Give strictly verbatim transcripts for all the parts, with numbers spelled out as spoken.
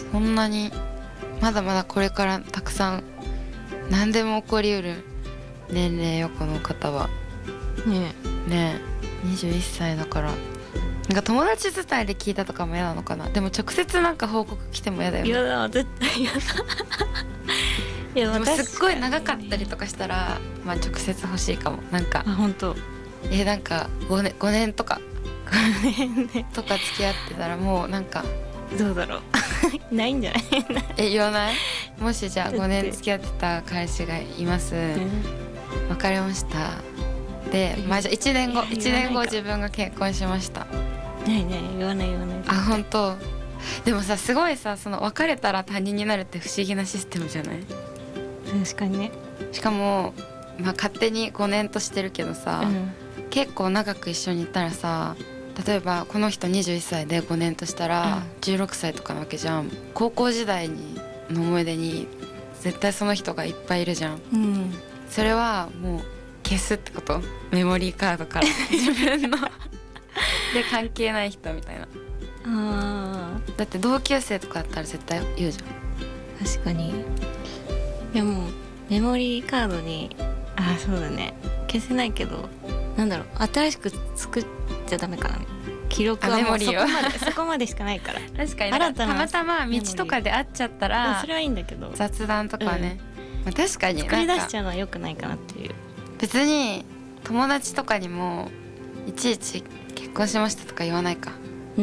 こんなにまだまだこれからたくさん何でも起こりうる年齢よこの方はねえねえにじゅういっさいだから、なんか友達伝いで聞いたとかも嫌なのかな。でも直接なんか報告来ても嫌だよね。 嫌だ絶対嫌だいやでもすっごい長かったりとかしたら、まあ直接欲しいかも。なんかあ本当えなんかごねんごねんとかごねんねとか付き合ってたらもうなんかどうだろうないんじゃないえ言わない？もしじゃあだってごねん付き合ってた彼氏がいます、 うん別れましたで、まあじゃあいちねんごいやいちねんご言わないか自分が結婚しました。 ないない言わない言わないあ本当。でもさすごいさ、その別れたら他人になるって不思議なシステムじゃない？ 確かにねしかもまあ勝手にごねんとしてるけどさ、 うん結構長く一緒にいたらさ、例えばこの人にじゅういっさいでごねんとしたらうんじゅうろくさいとかなわけじゃん。高校時代にの思い出に絶対その人がいっぱいいるじゃん。 うんそれはもう消すってこと？メモリーカードから自分ので関係ない人みたいな。 あだって同級生とかだったら絶対言うじゃん。 ー確かに。いやもうメモリーカードにあそうだね消せないけど、なんだろう新しく作っちゃダメかな。記録はもうそこまでそこまでしかないから確かに新たなたまたま道とかで会っちゃったらそれはいいんだけど雑談とかはね、まあ、確かに作り出なんかしちゃうのは良くないかなっていう。 別に友達とかにもいちいち結婚しましたとか言わないか、 うん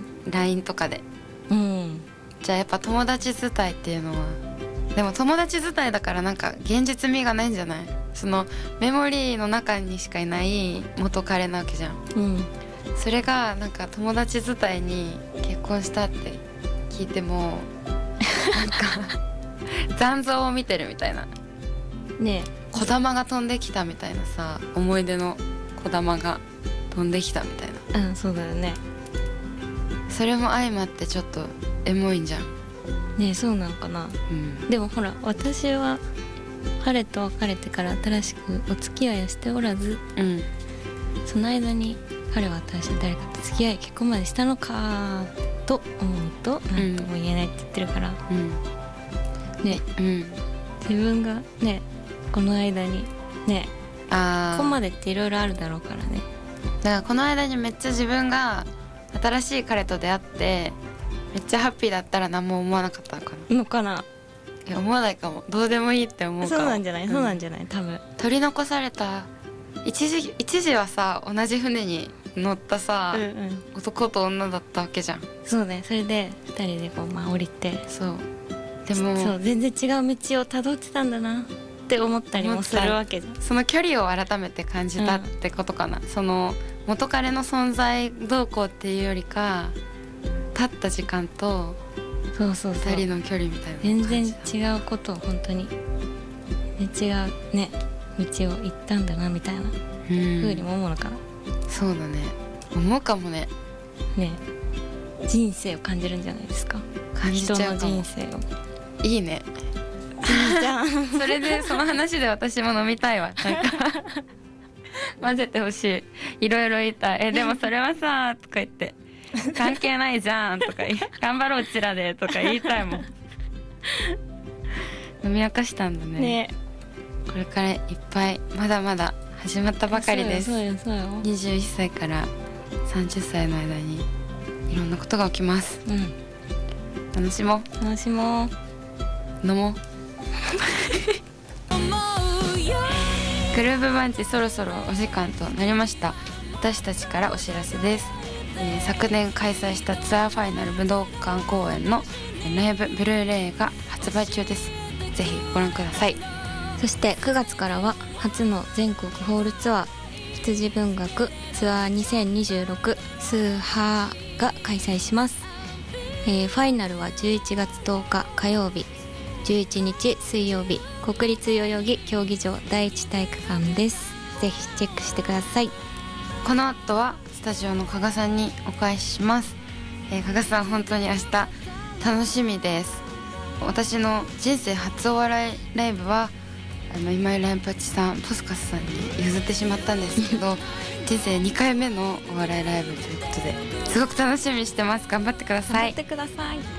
ライン とかで。 うんじゃあやっぱ友達伝いっていうのは、でも友達伝いだからなんか現実味がないんじゃない？そのメモリーの中にしかいない元彼なわけじゃん。 うんそれがなんか友達伝いに結婚したって聞いてもなんか残像を見てるみたいな、 ね小玉が飛んできたみたいなさ、思い出の小玉が飛んできたみたいな、 えうんそうだよね。 それも相まってちょっとエモいんじゃん。 ねそうなのかな。 うんでもほら私は彼と別れてから新しくお付き合いをしておらず、 うんその間に彼は私は誰かと付き合い結婚までしたのかと思うと何とも言えないって言ってるから、 うんねうん自分がねこの間にねあここまあでっていろいろあるだろうからね。 だからこの間にめっちゃ自分が新しい彼と出会ってめっちゃハッピーだったら何も思わなかったのかな。 のかな。 いや思わないかも。どうでもいいって思うかも。 そうなんじゃない、 うんそうなんじゃない多分。 取り残された一時一時はさ同じ船に乗ったさ、 うんうん男と女だったわけじゃん。 そうね。それでふたりでこうまあ降りてそうでもそう全然違う道をたどってたんだなって思ったりもするわけじゃん。 その距離を改めて感じたってことかな、うん、その元彼の存在どうこうっていうよりか経った時間とそうそうそうふたりの距離みたいな全感じ然違うことを本当に全然違うね道を行ったんだなみたいなうん風にも思うのかな。 そうだね思うかもね。 ね人生を感じるんじゃないですか。 感じちゃうかも。 人の人生をいいねいいじゃんそれでその話で私も飲みたいわ。なんか混ぜてほしい。いろいろ言いたい。えでもそれはさとか言って関係ないじゃんとか言い頑張ろううちらでとか言いたいもん。飲み明かしたんだね。 ねこれからいっぱいまだまだ始まったばかりです。 そうよそうよそうよ。 にじゅういっさいからさんじゅっさいの間にいろんなことが起きます。 うん楽しも楽しもう。 う飲もうグルーヴバンチそろそろお時間となりました。私たちからお知らせです、えー、昨年開催したツアーファイナル武道館公演のライブブルーレイが発売中です。ぜひご覧ください。 そしてくがつからは初の全国ホールツアー羊文学ツアーにせんにじゅうろくスーハーが開催します、えー、ファイナルはじゅういちがつとおか火曜日じゅういちにち水曜日国立代々木競技場第一体育館です。ぜひチェックしてください。 この後はスタジオの加賀さんにお返しします、えー、加賀さん本当に明日楽しみです。私の人生初お笑いライブはあの今井ランパチさんポスカスさんに譲ってしまったんですけど人生にかいめのお笑いライブということですごく楽しみにしてます。頑張ってください。 頑張ってください。